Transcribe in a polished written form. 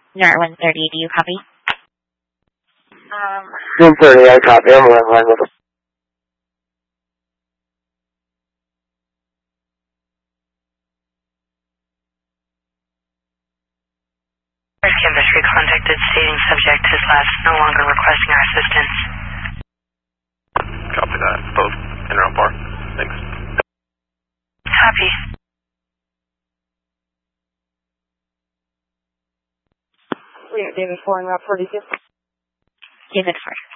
You're at 130, do you copy? 130, I copy. I'm on line with them. Chemistry contacted stating subject is left, no longer requesting our assistance. Copy that. Both in around bar. Thanks. Copy. We got David 4 en route 42. David 4.